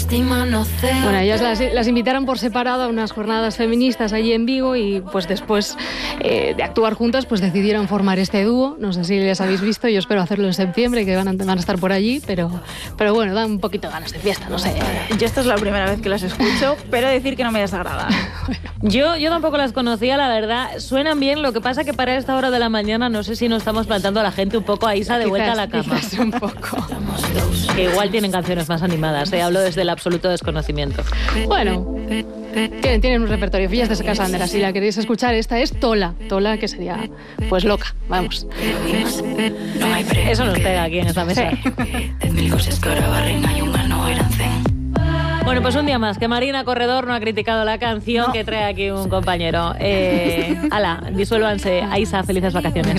Bueno, ellas las invitaron por separado a unas jornadas feministas allí en Vigo y pues después de actuar juntas pues decidieron formar este dúo. No sé si les habéis visto, yo espero hacerlo en septiembre, que van a estar por allí, pero bueno, dan un poquito de ganas de fiesta, no sé. Yo esta es la primera vez que las escucho, pero decir que no me desagrada. Yo tampoco las conocía, la verdad. Suenan bien, lo que pasa que para esta hora de la mañana no sé si no estamos plantando a la gente un poco a Isa de vuelta a la cama. Quizás un poco. Que igual tienen canciones más animadas, hablo desde el absoluto desconocimiento. Bueno, tienen un repertorio. Fíjate de Cassandra, si la queréis escuchar, esta es Tola, que sería pues loca, vamos. Eso nos pega aquí en esta mesa. Bueno, pues un día más, que Marina Corredor no ha criticado la canción que trae aquí un compañero. Ala, disuélvanse. Aisa, felices vacaciones.